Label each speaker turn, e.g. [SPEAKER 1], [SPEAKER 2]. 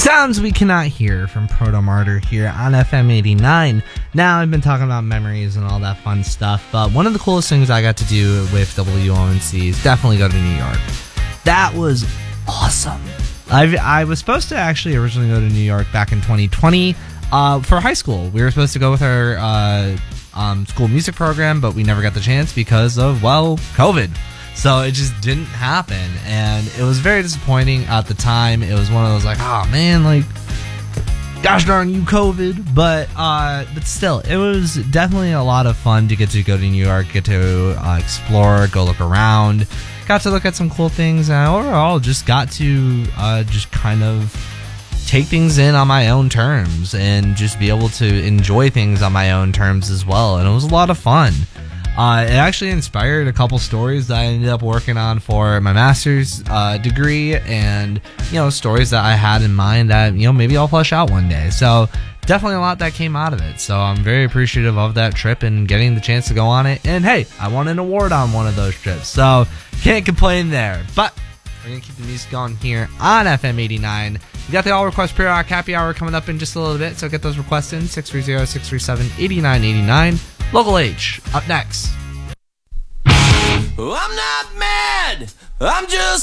[SPEAKER 1] Sounds we cannot hear from Proto Martyr here on FM 89. Now, I've been talking about memories and all that fun stuff, but one of the coolest things I got to do with WOMC is definitely go to New York. That was awesome. I was supposed to actually originally go to New York back in 2020 for high school. We were supposed to go with our school music program, but we never got the chance because of, well, COVID. So it just didn't happen, and it was very disappointing at the time. It was one of those like, oh man, like, gosh darn you, COVID. But still, it was definitely a lot of fun to get to go to New York, get to explore, go look around, got to look at some cool things, and overall just got to just kind of take things in on my own terms and just be able to enjoy things on my own terms as well. And it was a lot of fun. It actually inspired a couple stories that I ended up working on for my master's degree, and, you know, stories that I had in mind that, you know, maybe I'll flesh out one day. So definitely a lot that came out of it. So I'm very appreciative of that trip and getting the chance to go on it. And hey, I won an award on one of those trips, so can't complain there. But we're going to keep the music going here on FM 89. We got the All Request Periodic Happy Hour coming up in just a little bit, so get those requests in, 630-637-8989. Local H, up next.
[SPEAKER 2] I'm not mad, I'm just